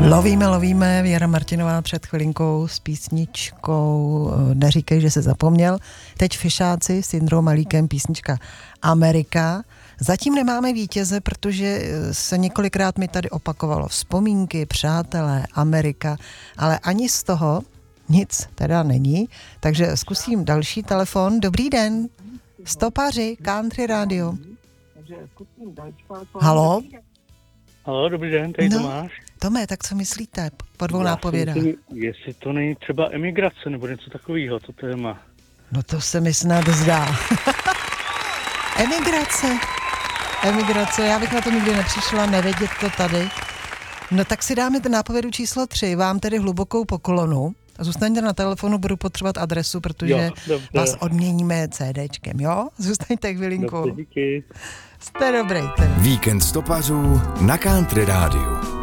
Lovíme, Věra Martinová před chvilinkou s písničkou Neříkej, že se zapomněl. Teď Fišáci, s Jindrou Malíkem, písnička Amerika. Zatím nemáme vítěze, protože se několikrát mi tady opakovalo vzpomínky, přátelé, Amerika, ale ani z toho nic teda není, takže zkusím další telefon. Dobrý den, stopaři, Country Radio. Halo? Halo, dobrý den, tady Tomáš. Tome, tak co myslíte po dvou nápovědách? Jestli to není třeba emigrace nebo něco takového, to téma. No to se mi snad zdá. Emigrace, já bych na to nikdy nepřišla, nevědět to tady. No tak si dáme ten nápovědu číslo 3, vám tedy hlubokou poklonu. Zůstaňte na telefonu, budu potřebovat adresu, protože vás odměníme CDčkem, jo? Zůstaňte chvilinku. Dobře, díky. Jste dobrý. Víkend stopařů na Country Rádiu.